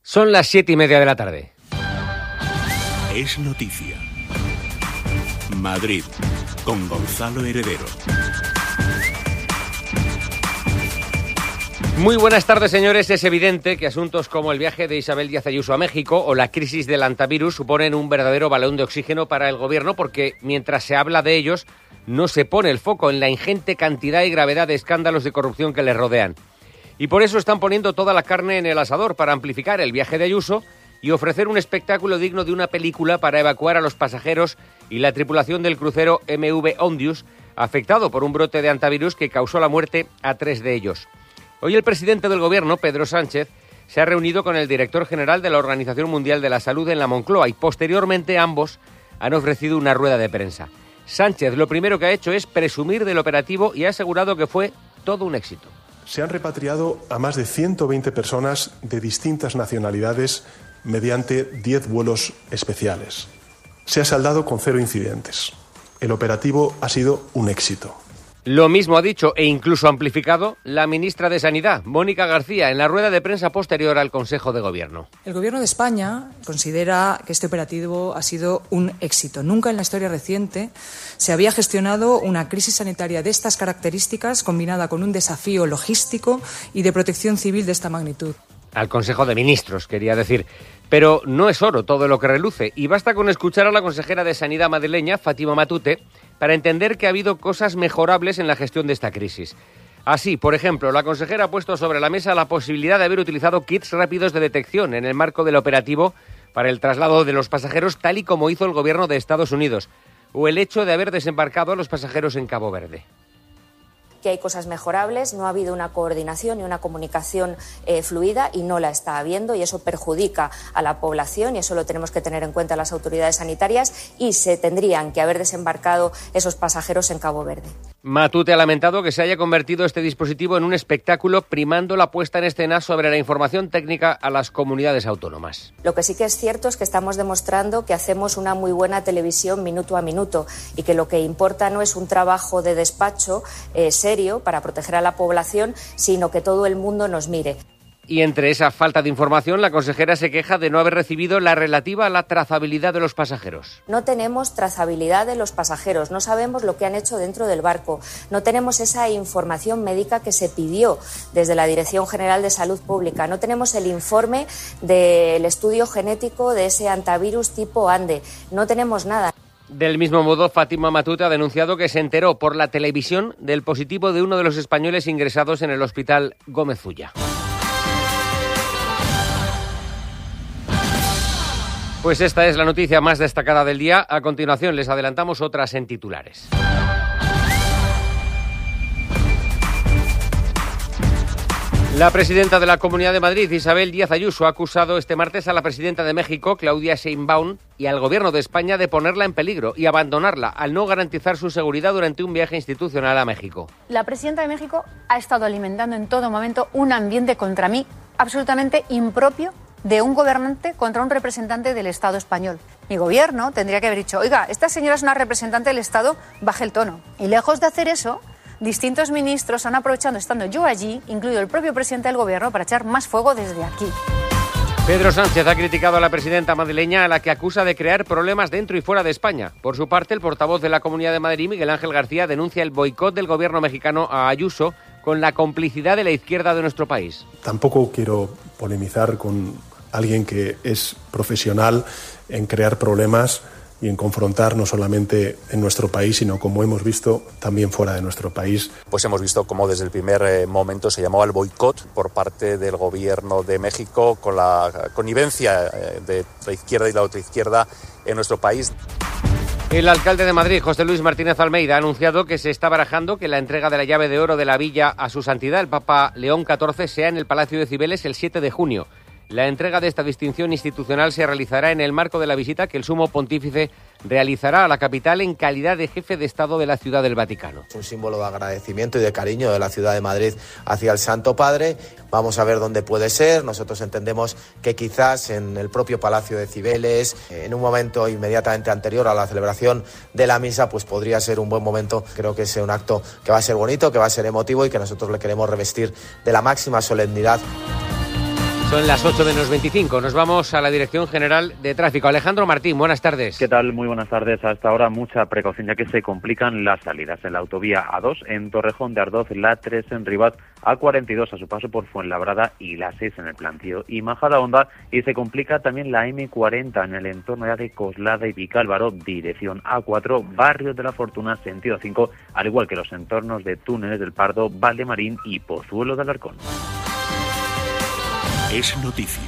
Son las 7:30 de la tarde. Es noticia. Madrid, con Gonzalo Heredero. Muy buenas tardes, señores. Es evidente que asuntos como el viaje de Isabel Díaz Ayuso a México o la crisis del antivirus suponen un verdadero balón de oxígeno para el gobierno, porque mientras se habla de ellos, no se pone el foco en la ingente cantidad y gravedad de escándalos de corrupción que les rodean. Y por eso están poniendo toda la carne en el asador para amplificar el viaje de Ayuso y ofrecer un espectáculo digno de una película para evacuar a los pasajeros y la tripulación del crucero MV Ondius, afectado por un brote de antivirus que causó la muerte a 3 de ellos. Hoy el presidente del Gobierno, Pedro Sánchez, se ha reunido con el director general de la Organización Mundial de la Salud en la Moncloa y posteriormente ambos han ofrecido una rueda de prensa. Sánchez lo primero que ha hecho es presumir del operativo y ha asegurado que fue todo un éxito. Se han repatriado a más de 120 personas de distintas nacionalidades mediante 10 vuelos especiales. Se ha saldado con 0 incidentes. El operativo ha sido un éxito. Lo mismo ha dicho e incluso amplificado la ministra de Sanidad, Mónica García, en la rueda de prensa posterior al Consejo de Gobierno. El Gobierno de España considera que este operativo ha sido un éxito. Nunca en la historia reciente se había gestionado una crisis sanitaria de estas características combinada con un desafío logístico y de protección civil de esta magnitud. Al Consejo de Ministros, quería decir. Pero no es oro todo lo que reluce, y basta con escuchar a la consejera de Sanidad madrileña, Fátima Matute, para entender que ha habido cosas mejorables en la gestión de esta crisis. Así, por ejemplo, la consejera ha puesto sobre la mesa la posibilidad de haber utilizado kits rápidos de detección en el marco del operativo para el traslado de los pasajeros, tal y como hizo el gobierno de Estados Unidos, o el hecho de haber desembarcado a los pasajeros en Cabo Verde. Que hay cosas mejorables, no ha habido una coordinación y una comunicación fluida y no la está habiendo, y eso perjudica a la población y eso lo tenemos que tener en cuenta las autoridades sanitarias, y se tendrían que haber desembarcado esos pasajeros en Cabo Verde. Matute ha lamentado que se haya convertido este dispositivo en un espectáculo, primando la puesta en escena sobre la información técnica a las comunidades autónomas. Lo que sí que es cierto es que estamos demostrando que hacemos una muy buena televisión minuto a minuto y que lo que importa no es un trabajo de despacho serio para proteger a la población, sino que todo el mundo nos mire. Y entre esa falta de información, la consejera se queja de no haber recibido la relativa a la trazabilidad de los pasajeros. No tenemos trazabilidad de los pasajeros, no sabemos lo que han hecho dentro del barco, no tenemos esa información médica que se pidió desde la Dirección General de Salud Pública, no tenemos el informe del estudio genético de ese antivirus tipo ANDE, no tenemos nada. Del mismo modo, Fátima Matute ha denunciado que se enteró por la televisión del positivo de uno de los españoles ingresados en el hospital Gómez Ulla. Pues esta es la noticia más destacada del día. A continuación les adelantamos otras en titulares. La presidenta de la Comunidad de Madrid, Isabel Díaz Ayuso, ha acusado este martes a la presidenta de México, Claudia Sheinbaum, y al Gobierno de España de ponerla en peligro y abandonarla al no garantizar su seguridad durante un viaje institucional a México. La presidenta de México ha estado alimentando en todo momento un ambiente contra mí absolutamente impropio de un gobernante contra un representante del Estado español. Mi gobierno tendría que haber dicho, oiga, esta señora es una representante del Estado, baje el tono. Y lejos de hacer eso, distintos ministros han aprovechado, estando yo allí, incluido el propio presidente del gobierno, para echar más fuego desde aquí. Pedro Sánchez ha criticado a la presidenta madrileña, a la que acusa de crear problemas dentro y fuera de España. Por su parte, el portavoz de la Comunidad de Madrid, Miguel Ángel García, denuncia el boicot del gobierno mexicano a Ayuso con la complicidad de la izquierda de nuestro país. Tampoco quiero polemizar con alguien que es profesional en crear problemas y en confrontar no solamente en nuestro país, sino, como hemos visto, también fuera de nuestro país. Pues hemos visto cómo desde el primer momento se llamaba el boicot por parte del gobierno de México, con la connivencia de la izquierda y la ultraizquierda en nuestro país. El alcalde de Madrid, José Luis Martínez Almeida, ha anunciado que se está barajando que la entrega de la llave de oro de la villa a su santidad, el Papa León XIV, sea en el Palacio de Cibeles el 7 de junio. La entrega de esta distinción institucional se realizará en el marco de la visita que el Sumo Pontífice realizará a la capital en calidad de jefe de Estado de la Ciudad del Vaticano. Es un símbolo de agradecimiento y de cariño de la Ciudad de Madrid hacia el Santo Padre. Vamos a ver dónde puede ser. Nosotros entendemos que quizás en el propio Palacio de Cibeles, en un momento inmediatamente anterior a la celebración de la misa, pues podría ser un buen momento. Creo que es un acto que va a ser bonito, que va a ser emotivo y que nosotros le queremos revestir de la máxima solemnidad. Son las 8 menos 25. Nos vamos a la Dirección General de Tráfico. Alejandro Martín, buenas tardes. ¿Qué tal? Muy buenas tardes. Hasta ahora mucha precaución ya que se complican las salidas. En la autovía A2 en Torrejón de Ardoz, la 3 en Rivas, A42 a su paso por Fuenlabrada y la 6 en el Plantío y Majadahonda, y se complica también la M40 en el entorno ya de Coslada y Vicálvaro, dirección A4, Barrio de la Fortuna, sentido 5, al igual que los entornos de Túneles del Pardo, Valdemarín y Pozuelo de Alarcón. Es noticia.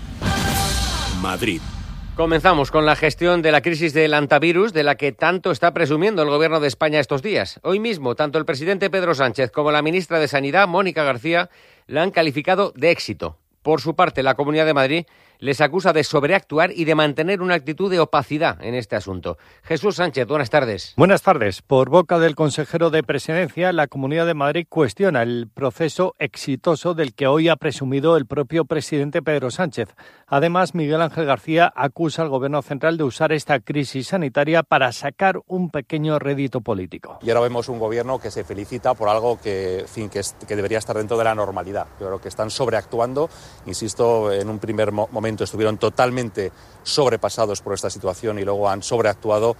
Madrid. Comenzamos con la gestión de la crisis del antivirus, de la que tanto está presumiendo el Gobierno de España estos días. Hoy mismo, tanto el presidente Pedro Sánchez como la ministra de Sanidad, Mónica García, la han calificado de éxito. Por su parte, la Comunidad de Madrid les acusa de sobreactuar y de mantener una actitud de opacidad en este asunto. Jesús Sánchez, buenas tardes. Buenas tardes. Por boca del consejero de Presidencia, la Comunidad de Madrid cuestiona el proceso exitoso del que hoy ha presumido el propio presidente Pedro Sánchez. Además, Miguel Ángel García acusa al Gobierno central de usar esta crisis sanitaria para sacar un pequeño rédito político. Y ahora vemos un Gobierno que se felicita por algo que debería estar dentro de la normalidad. Yo creo que están sobreactuando. Insisto, en un primer momento estuvieron totalmente sobrepasados por esta situación y luego han sobreactuado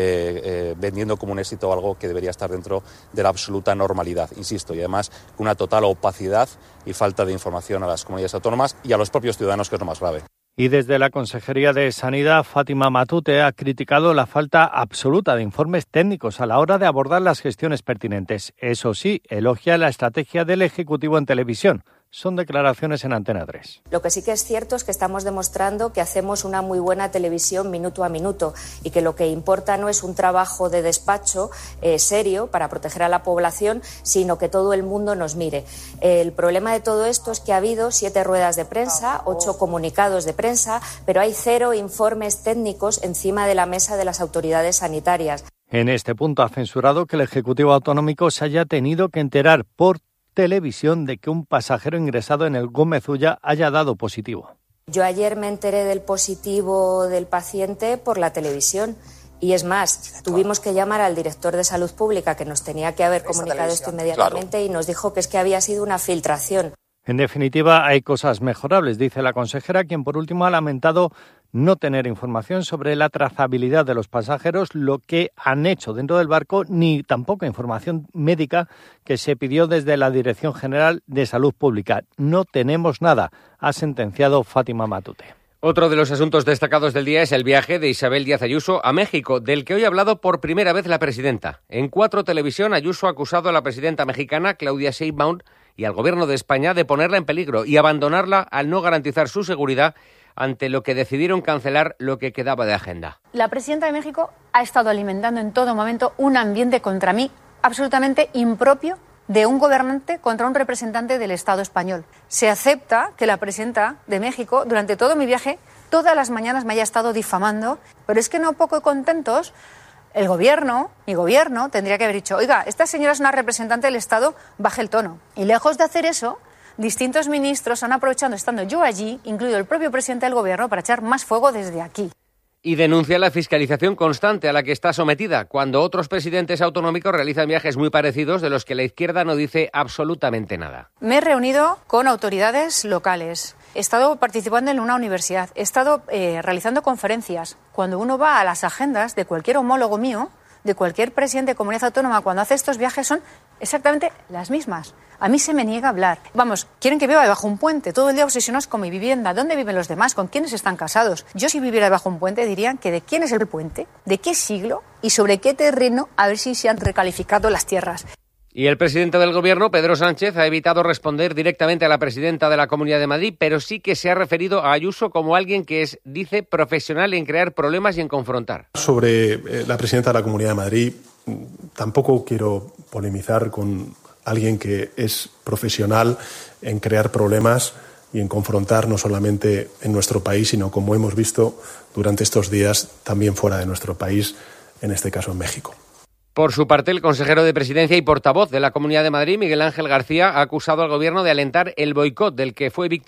vendiendo como un éxito algo que debería estar dentro de la absoluta normalidad. Insisto, y además con una total opacidad y falta de información a las comunidades autónomas y a los propios ciudadanos, que es lo más grave. Y desde la Consejería de Sanidad, Fátima Matute ha criticado la falta absoluta de informes técnicos a la hora de abordar las gestiones pertinentes. Eso sí, elogia la estrategia del Ejecutivo en televisión. Son declaraciones en Antena 3. Lo que sí que es cierto es que estamos demostrando que hacemos una muy buena televisión minuto a minuto y que lo que importa no es un trabajo de despacho serio para proteger a la población, sino que todo el mundo nos mire. El problema de todo esto es que ha habido 7 ruedas de prensa, 8 comunicados de prensa, pero hay 0 informes técnicos encima de la mesa de las autoridades sanitarias. En este punto ha censurado que el Ejecutivo Autonómico se haya tenido que enterar por televisión de que un pasajero ingresado en el Gómez Ulla haya dado positivo. Yo ayer me enteré del positivo del paciente por la televisión y es más, tuvimos que llamar al director de Salud Pública, que nos tenía que haber comunicado esto inmediatamente, y nos dijo que es que había sido una filtración. En definitiva, hay cosas mejorables, dice la consejera, quien por último ha lamentado no tener información sobre la trazabilidad de los pasajeros, lo que han hecho dentro del barco, ni tampoco información médica que se pidió desde la Dirección General de Salud Pública. No tenemos nada, ha sentenciado Fátima Matute. Otro de los asuntos destacados del día es el viaje de Isabel Díaz Ayuso a México, del que hoy ha hablado por primera vez la presidenta. En 4 Televisión, Ayuso ha acusado a la presidenta mexicana, Claudia Sheinbaum, y al Gobierno de España de ponerla en peligro y abandonarla al no garantizar su seguridad ante lo que decidieron cancelar lo que quedaba de agenda. La presidenta de México ha estado alimentando en todo momento un ambiente contra mí absolutamente impropio de un gobernante contra un representante del Estado español. Se acepta que la presidenta de México, durante todo mi viaje, todas las mañanas me haya estado difamando, pero es que no poco contentos, el gobierno, mi gobierno, tendría que haber dicho, oiga, esta señora es una representante del Estado, baje el tono. Y lejos de hacer eso, distintos ministros han aprovechado, estando yo allí, incluido el propio presidente del gobierno, para echar más fuego desde aquí. Y denuncia la fiscalización constante a la que está sometida, cuando otros presidentes autonómicos realizan viajes muy parecidos de los que la izquierda no dice absolutamente nada. Me he reunido con autoridades locales, he estado participando en una universidad, he estado realizando conferencias. Cuando uno va a las agendas de cualquier homólogo mío, de cualquier presidente de comunidad autónoma, cuando hace estos viajes son exactamente las mismas. A mí se me niega a hablar. Vamos, quieren que viva debajo de un puente, todo el día obsesionados con mi vivienda. ¿Dónde viven los demás? ¿Con quiénes están casados? Yo, si viviera debajo de un puente, dirían que de quién es el puente, de qué siglo y sobre qué terreno, a ver si se han recalificado las tierras. Y el presidente del Gobierno, Pedro Sánchez, ha evitado responder directamente a la presidenta de la Comunidad de Madrid, pero sí que se ha referido a Ayuso como alguien que es, dice, profesional en crear problemas y en confrontar. Sobre la presidenta de la Comunidad de Madrid, tampoco quiero polemizar con alguien que es profesional en crear problemas y en confrontar no solamente en nuestro país, sino, como hemos visto durante estos días, también fuera de nuestro país, en este caso en México. Por su parte, el consejero de Presidencia y portavoz de la Comunidad de Madrid, Miguel Ángel García, ha acusado al Gobierno de alentar el boicot del que fue víctima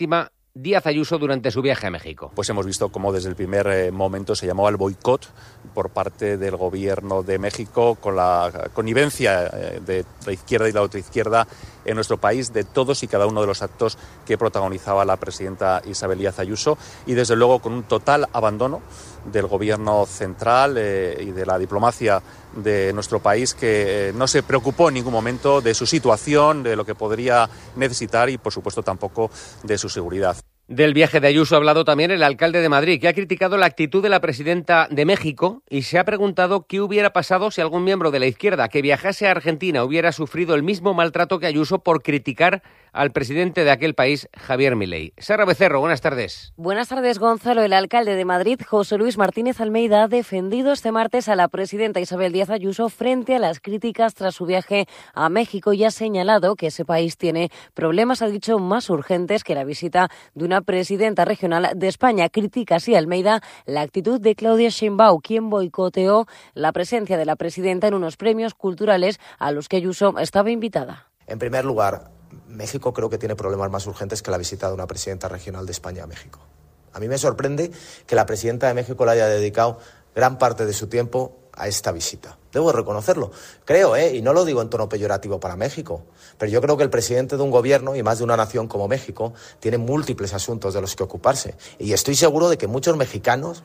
Díaz Ayuso durante su viaje a México. Pues hemos visto cómo desde el primer momento se llamó al boicot por parte del gobierno de México, con la connivencia de la izquierda y la ultraizquierda en nuestro país, de todos y cada uno de los actos que protagonizaba la presidenta Isabel Díaz Ayuso, y desde luego con un total abandono del gobierno central y de la diplomacia de nuestro país, que no se preocupó en ningún momento de su situación, de lo que podría necesitar y, por supuesto, tampoco de su seguridad. Del viaje de Ayuso ha hablado también el alcalde de Madrid, que ha criticado la actitud de la presidenta de México y se ha preguntado qué hubiera pasado si algún miembro de la izquierda que viajase a Argentina hubiera sufrido el mismo maltrato que Ayuso por criticar al presidente de aquel país, Javier Milei. Sara Becerro, buenas tardes. Buenas tardes, Gonzalo. El alcalde de Madrid, José Luis Martínez Almeida, ha defendido este martes a la presidenta Isabel Díaz Ayuso frente a las críticas tras su viaje a México y ha señalado que ese país tiene problemas, ha dicho, más urgentes que la visita de una presidenta regional de España. Critica así Almeida la actitud de Claudia Sheinbaum, quien boicoteó la presencia de la presidenta en unos premios culturales a los que Ayuso estaba invitada. En primer lugar, México creo que tiene problemas más urgentes que la visita de una presidenta regional de España a México. A mí me sorprende que la presidenta de México le haya dedicado gran parte de su tiempo a esta visita. Debo reconocerlo. Creo, y no lo digo en tono peyorativo para México, pero yo creo que el presidente de un gobierno y más de una nación como México tiene múltiples asuntos de los que ocuparse. Y estoy seguro de que muchos mexicanos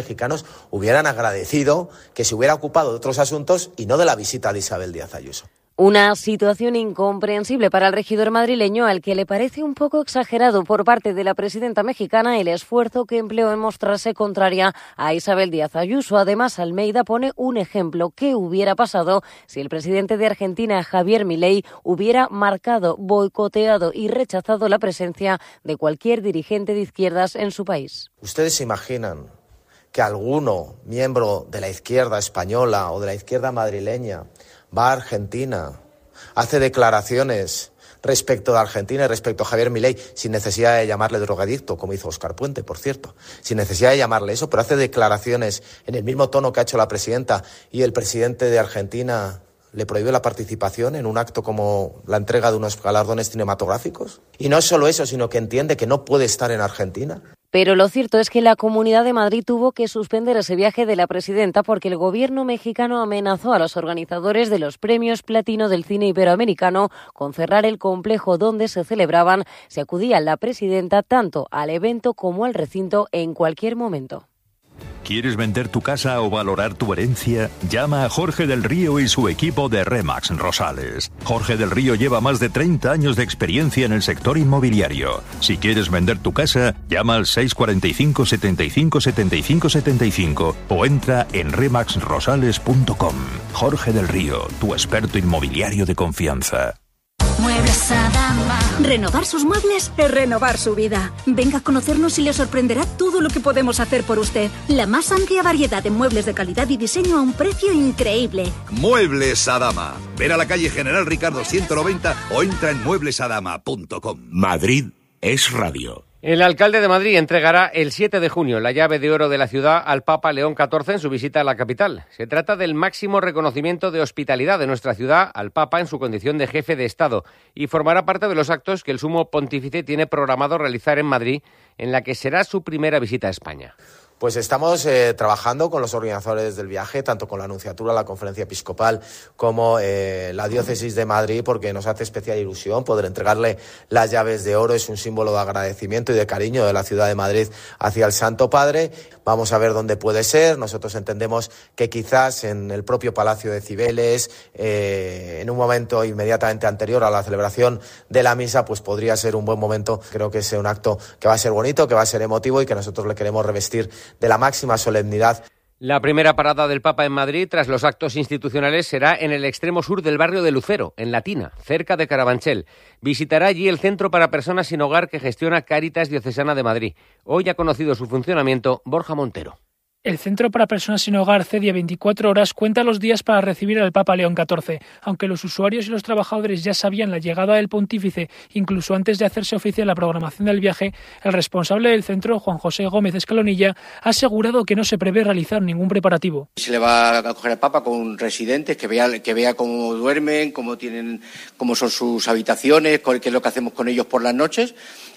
hubieran agradecido que se hubiera ocupado de otros asuntos y no de la visita de Isabel Díaz Ayuso. Una situación incomprensible para el regidor madrileño, al que le parece un poco exagerado por parte de la presidenta mexicana el esfuerzo que empleó en mostrarse contraria a Isabel Díaz Ayuso. Además, Almeida pone un ejemplo: ¿qué hubiera pasado si el presidente de Argentina, Javier Milei, hubiera marcado, boicoteado y rechazado la presencia de cualquier dirigente de izquierdas en su país? ¿Ustedes se imaginan que alguno, miembro de la izquierda española o de la izquierda madrileña, va a Argentina, hace declaraciones respecto de Argentina y respecto a Javier Milei, sin necesidad de llamarle drogadicto, como hizo Óscar Puente, por cierto, sin necesidad de llamarle eso, pero hace declaraciones en el mismo tono que ha hecho la presidenta, y el presidente de Argentina le prohíbe la participación en un acto como la entrega de unos galardones cinematográficos? Y no es solo eso, sino que entiende que no puede estar en Argentina. Pero lo cierto es que la Comunidad de Madrid tuvo que suspender ese viaje de la presidenta porque el gobierno mexicano amenazó a los organizadores de los premios Platino del cine iberoamericano con cerrar el complejo donde se celebraban si acudía la presidenta tanto al evento como al recinto en cualquier momento. ¿Quieres vender tu casa o valorar tu herencia? Llama a Jorge del Río y su equipo de RE/MAX Rosales. Jorge del Río lleva más de 30 años de experiencia en el sector inmobiliario. Si quieres vender tu casa, llama al 645 75 75 75 o entra en remaxrosales.com. Jorge del Río, tu experto inmobiliario de confianza. Muebles Adama. Renovar sus muebles es renovar su vida. Venga a conocernos y le sorprenderá todo lo que podemos hacer por usted. La más amplia variedad de muebles de calidad y diseño a un precio increíble. Muebles Adama. Ven a la calle General Ricardo 190 o entra en mueblesadama.com. Madrid es radio. El alcalde de Madrid entregará el 7 de junio la llave de oro de la ciudad al Papa León XIV en su visita a la capital. Se trata del máximo reconocimiento de hospitalidad de nuestra ciudad al Papa en su condición de jefe de Estado y formará parte de los actos que el Sumo Pontífice tiene programado realizar en Madrid, en la que será su primera visita a España. Pues estamos trabajando con los organizadores del viaje, tanto con la Nunciatura, la Conferencia Episcopal, como la Diócesis de Madrid, porque nos hace especial ilusión poder entregarle las llaves de oro. Es un símbolo de agradecimiento y de cariño de la ciudad de Madrid hacia el Santo Padre. Vamos a ver dónde puede ser. Nosotros entendemos que quizás en el propio Palacio de Cibeles, en un momento inmediatamente anterior a la celebración de la misa, pues podría ser un buen momento. Creo que es un acto que va a ser bonito, que va a ser emotivo y que nosotros le queremos revestir de la máxima solemnidad. La primera parada del Papa en Madrid, tras los actos institucionales, será en el extremo sur del barrio de Lucero, en Latina, cerca de Carabanchel. Visitará allí el centro para personas sin hogar que gestiona Cáritas Diocesana de Madrid. Hoy ha conocido su funcionamiento Borja Montero. El Centro para Personas Sin Hogar CEDIA 24 Horas cuenta los días para recibir al Papa León XIV. Aunque los usuarios y los trabajadores ya sabían la llegada del pontífice, incluso antes de hacerse oficial la programación del viaje, el responsable del centro, Juan José Gómez Escalonilla, ha asegurado que no se prevé realizar ningún preparativo. Se le va a acoger al Papa con residentes, que vea cómo duermen, cómo son sus habitaciones, qué es lo que hacemos con ellos por las noches.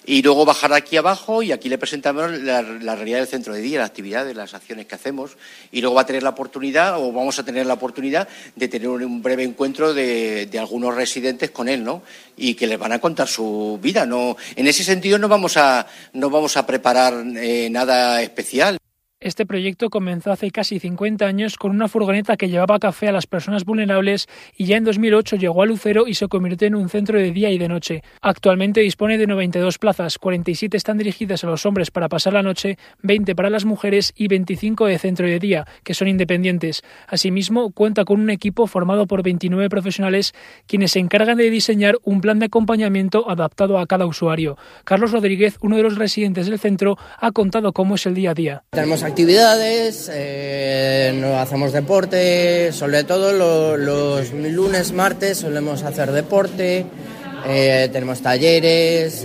y luego bajar aquí abajo y aquí le presentamos la realidad del centro de día, la actividad, las acciones que hacemos, y luego va a tener la oportunidad, o vamos a tener la oportunidad de tener un breve encuentro de algunos residentes con él, ¿no? Y que les van a contar su vida. No, en ese sentido no vamos a preparar nada especial. Este proyecto comenzó hace casi 50 años con una furgoneta que llevaba café a las personas vulnerables y ya en 2008 llegó a Lucero y se convirtió en un centro de día y de noche. Actualmente dispone de 92 plazas, 47 están dirigidas a los hombres para pasar la noche, 20 para las mujeres y 25 de centro de día, que son independientes. Asimismo, cuenta con un equipo formado por 29 profesionales quienes se encargan de diseñar un plan de acompañamiento adaptado a cada usuario. Carlos Rodríguez, uno de los residentes del centro, ha contado cómo es el día a día. Tenemos actividades, hacemos deporte, sobre todo los lunes, martes solemos hacer deporte, tenemos talleres,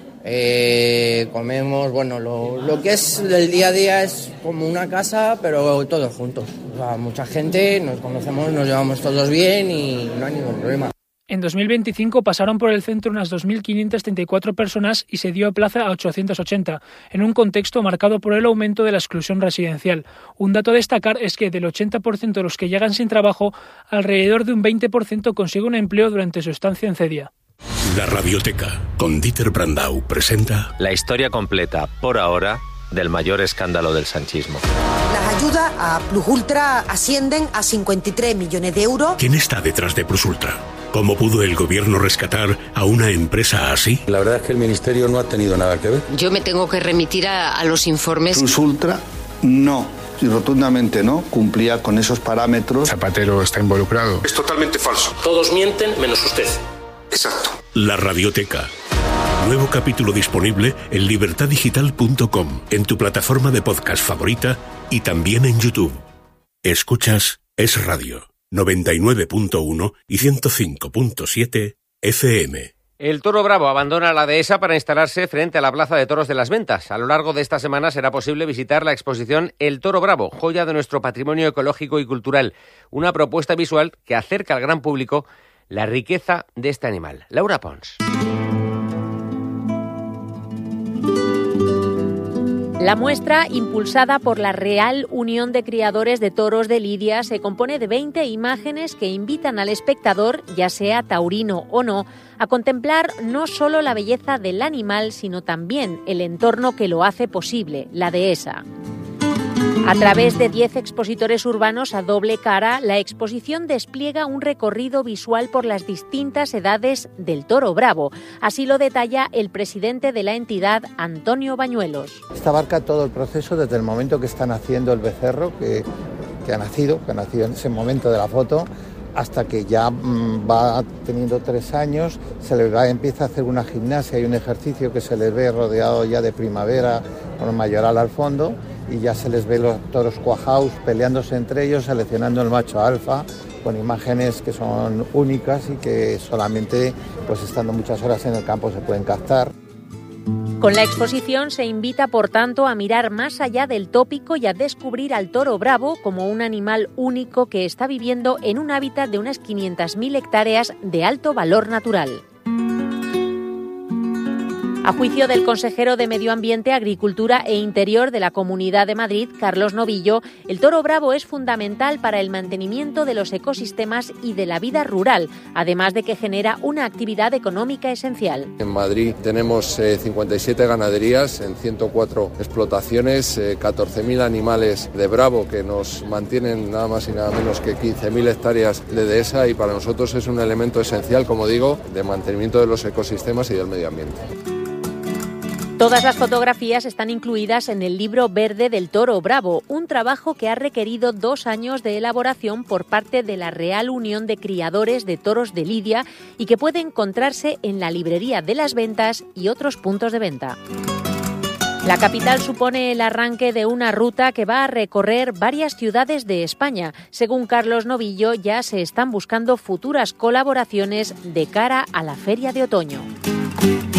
comemos, bueno, lo que es el día a día es como una casa, pero todos juntos. O sea, mucha gente, nos conocemos, nos llevamos todos bien y no hay ningún problema. En 2025 pasaron por el centro unas 2.534 personas y se dio plaza a 880, en un contexto marcado por el aumento de la exclusión residencial. Un dato a destacar es que del 80% de los que llegan sin trabajo, alrededor de un 20% consigue un empleo durante su estancia en Cedia. La Radioteca, con Dieter Brandau, presenta la historia completa, por ahora, del mayor escándalo del sanchismo. Las ayudas a Plus Ultra ascienden a 53 millones de euros. ¿Quién está detrás de Plus Ultra? ¿Cómo pudo el gobierno rescatar a una empresa así? La verdad es que el ministerio no ha tenido nada que ver. Yo me tengo que remitir a los informes. Plus Ultra no, y rotundamente no, cumplía con esos parámetros. Zapatero está involucrado. Es totalmente falso. Todos mienten menos usted. Exacto. La Radioteca. Nuevo capítulo disponible en libertaddigital.com, en tu plataforma de podcast favorita y también en YouTube. Escuchas Es Radio, 99.1 y 105.7 FM. El Toro Bravo abandona la dehesa para instalarse frente a la Plaza de Toros de las Ventas. A lo largo de esta semana será posible visitar la exposición El Toro Bravo, joya de nuestro patrimonio ecológico y cultural. Una propuesta visual que acerca al gran público la riqueza de este animal. Laura Pons. La muestra, impulsada por la Real Unión de Criadores de Toros de Lidia, se compone de 20 imágenes que invitan al espectador, ya sea taurino o no, a contemplar no solo la belleza del animal, sino también el entorno que lo hace posible, la dehesa. A través de 10 expositores urbanos a doble cara, la exposición despliega un recorrido visual por las distintas edades del Toro Bravo. Así lo detalla el presidente de la entidad, Antonio Bañuelos. Esta abarca todo el proceso desde el momento que está naciendo el becerro, que ha nacido en ese momento de la foto, hasta que ya va teniendo 3 años, empieza a hacer una gimnasia y un ejercicio que se les ve rodeado ya de primavera, con el mayoral al fondo, y ya se les ve los toros cuajaos peleándose entre ellos, seleccionando el macho alfa, con imágenes que son únicas y que solamente, pues estando muchas horas en el campo, se pueden captar. Con la exposición se invita, por tanto, a mirar más allá del tópico y a descubrir al toro bravo como un animal único que está viviendo en un hábitat de unas 500.000 hectáreas de alto valor natural. A juicio del consejero de Medio Ambiente, Agricultura e Interior de la Comunidad de Madrid, Carlos Novillo, el toro bravo es fundamental para el mantenimiento de los ecosistemas y de la vida rural, además de que genera una actividad económica esencial. En Madrid tenemos 57 ganaderías en 104 explotaciones, 14.000 animales de bravo que nos mantienen nada más y nada menos que 15.000 hectáreas de dehesa, y para nosotros es un elemento esencial, como digo, de mantenimiento de los ecosistemas y del medio ambiente. Todas las fotografías están incluidas en el libro verde del Toro Bravo, un trabajo que ha requerido 2 años de elaboración por parte de la Real Unión de Criadores de Toros de Lidia y que puede encontrarse en la librería de las Ventas y otros puntos de venta. La capital supone el arranque de una ruta que va a recorrer varias ciudades de España. Según Carlos Novillo, ya se están buscando futuras colaboraciones de cara a la Feria de Otoño.